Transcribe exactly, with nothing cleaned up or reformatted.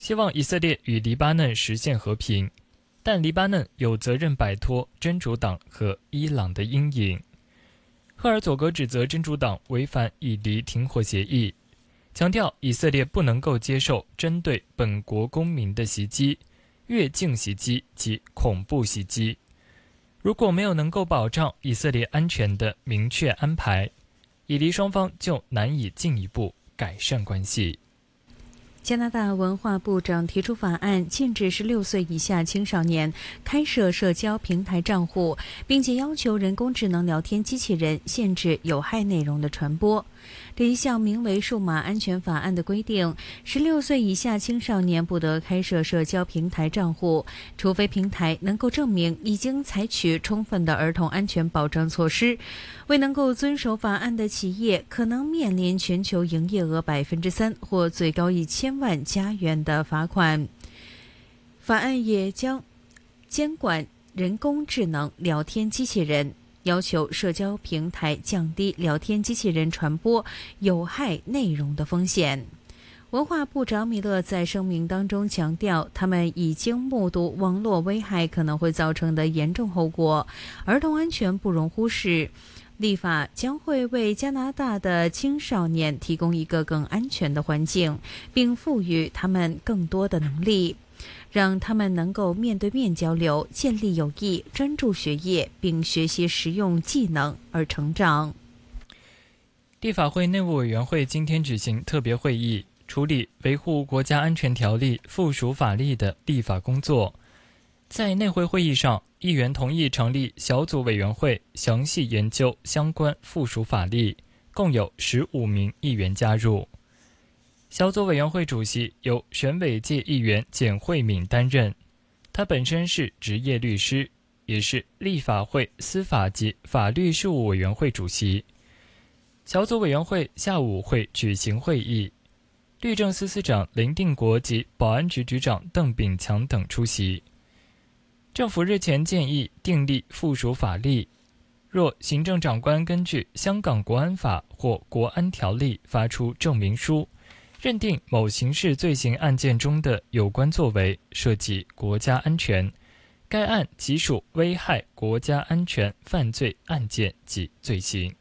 希望以色列与黎巴嫩实现和平，但黎巴嫩有责任摆脱真主党和伊朗的阴影。赫尔佐格指责真主党违反以黎停火协议，强调以色列不能够接受针对本国公民的袭击、越境袭击及恐怖袭击。如果没有能够保障以色列安全的明确安排，以黎双方就难以进一步改善关系。 加拿大文化部长提出法案，禁止十六岁以下青少年开设社交平台账户，并且要求人工智能聊天机器人限制有害内容的传播。这一项名为《数码安全法案》的规定，十六岁以下青少年不得开设社交平台账户，除非平台能够证明已经采取充分的儿童安全保障措施。未能够遵守法案的企业可能面临全球营业额百分之三或最高一千万加元的罚款。法案也将监管人工智能聊天机器人，要求社交平台降低聊天机器人传播有害内容的风险。文化部长米勒在声明当中强调，他们已经目睹网络危害可能会造成的严重后果，儿童安全不容忽视。立法将会为加拿大的青少年提供一个更安全的环境，并赋予他们更多的能力，让他们能够面对面交流、建立友谊、专注学业，并学习实用技能而成长。 立法会内务委员会今天举行特别会议，处理维护国家安全条例附属法例的立法工作。在内会会议上，议员同意成立小组委员会，详细研究相关附属法例，共有十五名议员加入。小组委员会主席由选委界议员简慧敏担任，他本身是职业律师，也是立法会司法及法律事务委员会主席。小组委员会下午会举行会议，律政司司长林定国及保安局局长邓炳强等出席。政府日前建议订立附属法例，若行政长官根据香港国安法或国安条例发出证明书，认定某刑事罪行案件中的有关作为涉及国家安全，该案即属危害国家安全犯罪案件及罪行。